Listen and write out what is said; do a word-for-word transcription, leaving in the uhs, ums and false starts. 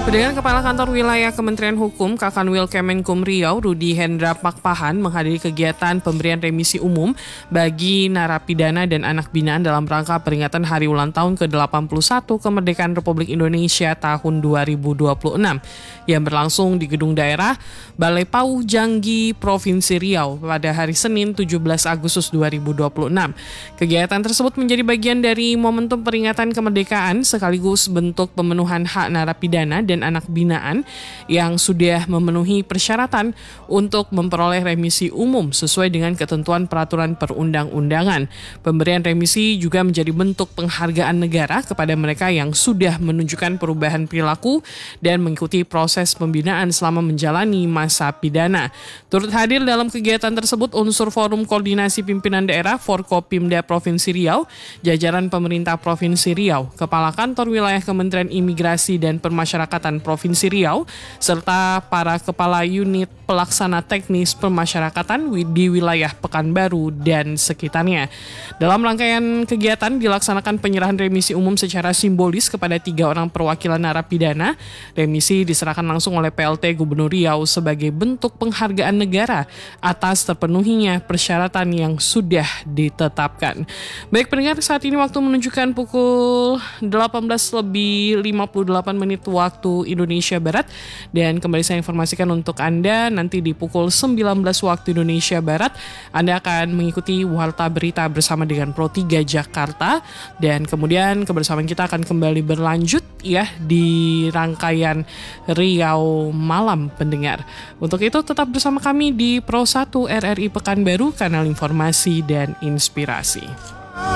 Dengan Kepala Kantor Wilayah Kementerian Hukum Kakanwil Kemenkum Riau, Rudi Hendra Pakpahan menghadiri kegiatan pemberian remisi umum bagi narapidana dan anak binaan dalam rangka peringatan Hari Ulang Tahun ke delapan puluh satu Kemerdekaan Republik Indonesia tahun dua ribu dua puluh enam yang berlangsung di Gedung Daerah Balai Pauh Janggi, Provinsi Riau pada hari Senin tujuh belas Agustus dua ribu dua puluh enam. Kegiatan tersebut menjadi bagian dari momentum peringatan kemerdekaan sekaligus bentuk pemenuhan hak narapidana dan anak binaan yang sudah memenuhi persyaratan untuk memperoleh remisi umum sesuai dengan ketentuan peraturan perundang-undangan. Pemberian remisi juga menjadi bentuk penghargaan negara kepada mereka yang sudah menunjukkan perubahan perilaku dan mengikuti proses pembinaan selama menjalani masa pidana. Turut hadir dalam kegiatan tersebut unsur Forum Koordinasi Pimpinan Daerah Forkopimda Provinsi Riau, jajaran pemerintah Provinsi Riau, Kepala Kantor Wilayah Kementerian Imigrasi dan Permasyarakatan Provinsi Riau, serta para kepala unit pelaksana teknis permasyarakatan di wilayah Pekanbaru dan sekitarnya. Dalam rangkaian kegiatan dilaksanakan penyerahan remisi umum secara simbolis kepada tiga orang perwakilan narapidana. Remisi diserahkan langsung oleh P L T Gubernur Riau sebagai bentuk penghargaan negara atas terpenuhinya persyaratan yang sudah ditetapkan. Baik pendengar, saat ini waktu menunjukkan pukul delapan belas lebih lima puluh delapan menit waktu Indonesia Barat, dan kembali saya informasikan untuk Anda nanti di pukul sembilan belas waktu Indonesia Barat Anda akan mengikuti Warta Berita bersama dengan Pro tiga Jakarta, dan kemudian kebersamaan kita akan kembali berlanjut ya di rangkaian Riau Malam pendengar. Untuk itu tetap bersama kami di Pro satu R R I Pekanbaru, kanal informasi dan inspirasi.